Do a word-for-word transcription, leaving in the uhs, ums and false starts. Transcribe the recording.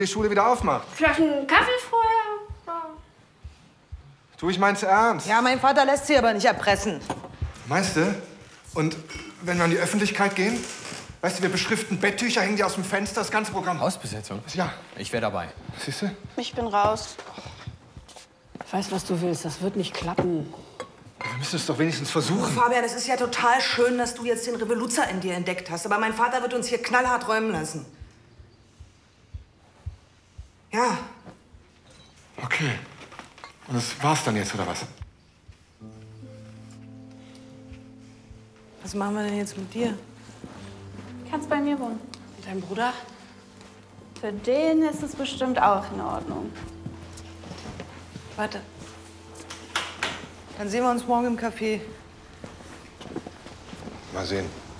die Schule wieder aufmacht. Vielleicht einen Kaffee vorher? Ja. Du, ich mein's ernst. Ja, mein Vater lässt sie aber nicht erpressen. Meinst du? Und wenn wir an die Öffentlichkeit gehen? Weißt du, wir beschriften Betttücher, hängen die aus dem Fenster, das ganze Programm. Hausbesetzung? Ja. Ich wäre dabei. Siehst du? Ich bin raus. Ich weiß, was du willst. Das wird nicht klappen. Wir müssen es doch wenigstens versuchen. Fabian, es ist ja total schön, dass du jetzt den Revoluzer in dir entdeckt hast. Aber mein Vater wird uns hier knallhart räumen lassen. Ja. Okay. Und das war's dann jetzt, oder was? Was machen wir denn jetzt mit dir? Du kannst bei mir wohnen. Mit deinem Bruder? Für den ist es bestimmt auch in Ordnung. Warte. Dann sehen wir uns morgen im Café. Mal sehen.